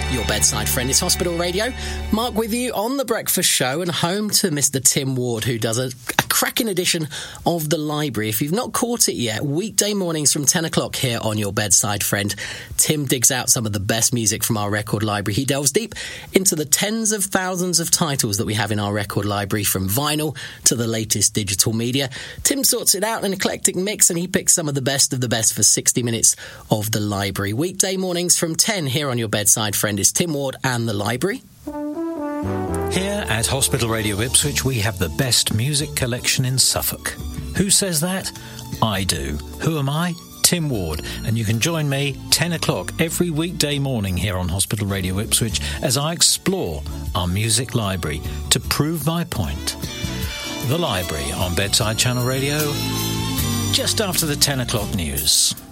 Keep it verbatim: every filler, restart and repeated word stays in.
Your bedside friend is Hospital Radio. Mark with you on The Breakfast Show and home to Mister Tim Ward, who does a, a cracking edition of The Library. If you've not caught it yet, weekday mornings from ten o'clock here on Your Bedside Friend, Tim digs out some of the best music from our record library. He delves deep into the tens of thousands of titles that we have in our record library, from vinyl to the latest digital media. Tim sorts it out in an eclectic mix and he picks some of the best of the best for sixty minutes of The Library. Weekday mornings from ten here on Your Bedside Friend is Tim Ward and The Library. Here at Hospital Radio Ipswich, we have the best music collection in Suffolk. Who says that? I do. Who am I? Tim Ward. And you can join me ten o'clock every weekday morning here on Hospital Radio Ipswich as I explore our music library to prove my point. The Library on Bedside Channel Radio, just after the ten o'clock news.